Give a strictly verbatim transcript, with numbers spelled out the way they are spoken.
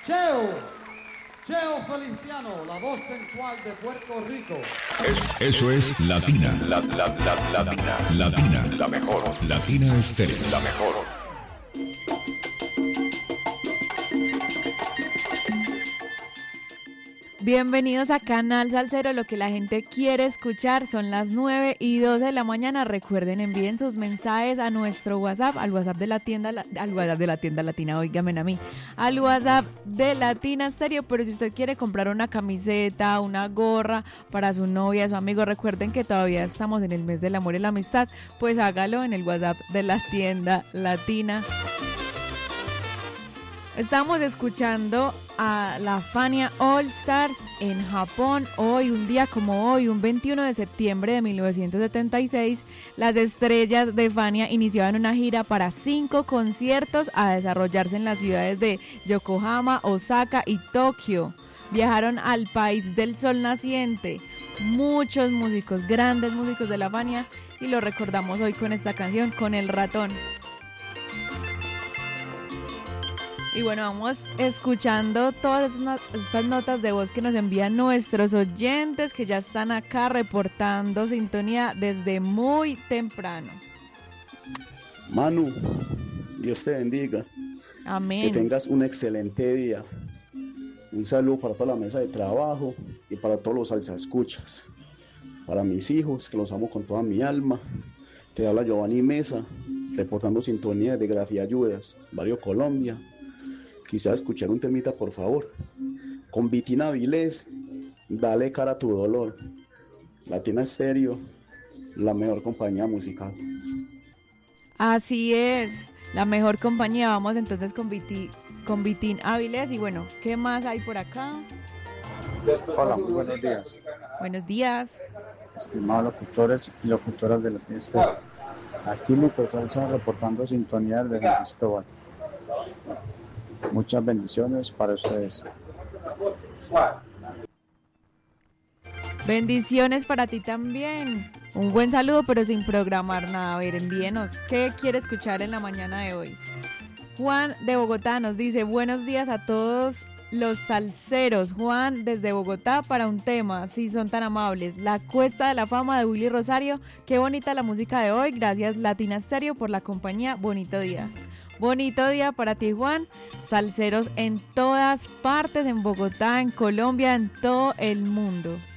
Cheo, Cheo Feliciano, la voz sensual de Puerto Rico. Eso es Latina. La, la, la, Latina. Latina. La mejor. Latina Estéreo. La mejor. Bienvenidos a Canal Salsero, lo que la gente quiere escuchar. Son las nueve y doce de la mañana. Recuerden, envíen sus mensajes a nuestro WhatsApp, al WhatsApp de la tienda, al WhatsApp de la tienda Latina, óigame a mí, al WhatsApp de Latina Stereo. Pero si usted quiere comprar una camiseta, una gorra para su novia, su amigo, recuerden que todavía estamos en el mes del amor y la amistad, pues hágalo en el WhatsApp de la tienda Latina. Estamos escuchando a la Fania All Stars en Japón. Hoy, un día como hoy, un veintiuno de septiembre de mil novecientos setenta y seis, las estrellas de Fania iniciaban una gira para cinco conciertos a desarrollarse en las ciudades de Yokohama, Osaka y Tokio. Viajaron al país del sol naciente. Muchos músicos, grandes músicos de la Fania, y lo recordamos hoy con esta canción, con El Ratón. Y bueno, vamos escuchando todas estas notas de voz que nos envían nuestros oyentes, que ya están acá reportando sintonía desde muy temprano. Manu, Dios te bendiga. Amén. Que tengas un excelente día. Un saludo para toda la mesa de trabajo y para todos los salsa escuchas. Para mis hijos, que los amo con toda mi alma. Te habla Giovanni Mesa, reportando sintonía de Grafía Ayudas, Barrio Colombia. Quisiera escuchar un temita, por favor. Con Vitina Vilés, dale cara a tu dolor. Latina Stereo, la mejor compañía musical. Así es, la mejor compañía. Vamos entonces con Viti, con Vitín Avilés. Y bueno, ¿qué más hay por acá? Hola, muy buenos días. Buenos días. Estimados locutores y locutoras de Latina Stereo. Aquí Lito Salsa reportando sintonía desde San Cristóbal. Muchas bendiciones para ustedes. Bendiciones para ti también. Un buen saludo, pero sin programar nada. A ver, envíenos. ¿Qué quiere escuchar en la mañana de hoy? Juan de Bogotá nos dice: buenos días a todos los salseros. Juan desde Bogotá para un tema, si son tan amables. La Cuesta de la Fama de Willy Rosario. Qué bonita la música de hoy. Gracias Latina Stereo por la compañía. Bonito día. Bonito día para ti, Juan. Salseros en todas partes, en Bogotá, en Colombia, en todo el mundo.